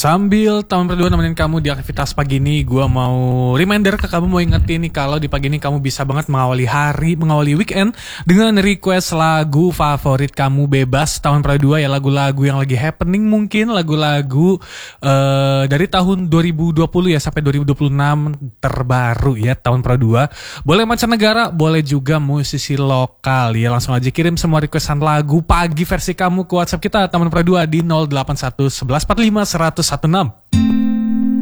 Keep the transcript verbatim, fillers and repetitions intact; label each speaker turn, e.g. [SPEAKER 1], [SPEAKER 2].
[SPEAKER 1] Sambil tahun berdua nemenin kamu di aktivitas pagi ini, gue mau reminder ke kamu, mau ingetin nih kalau di pagi ini kamu bisa banget mengawali hari, mengawali weekend dengan request lagu favorit kamu bebas tahun berdua ya, lagu-lagu yang lagi happening mungkin, lagu-lagu uh, dari tahun dua ribu dua puluh ya sampai dua ribu dua puluh enam terbaru ya tahun berdua. Boleh mancanegara, boleh juga musisi lokal ya. Langsung aja kirim semua requestan lagu pagi versi kamu ke WhatsApp kita Taman Perdua di nol delapan satu satu satu empat lima satu nol satu enam.